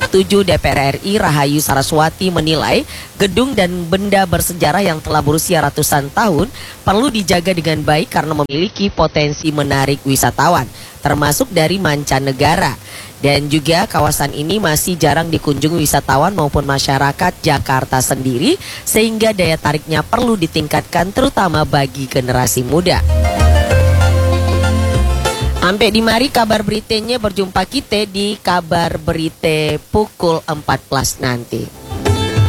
7 DPR RI Rahayu Saraswati menilai gedung dan benda bersejarah yang telah berusia ratusan tahun perlu dijaga dengan baik karena memiliki potensi menarik wisatawan, termasuk dari mancanegara. Dan juga kawasan ini masih jarang dikunjungi wisatawan maupun masyarakat Jakarta sendiri, sehingga daya tariknya perlu ditingkatkan terutama bagi generasi muda. Sampai di mari kabar beritanya, berjumpa kita di kabar berita pukul 14 nanti.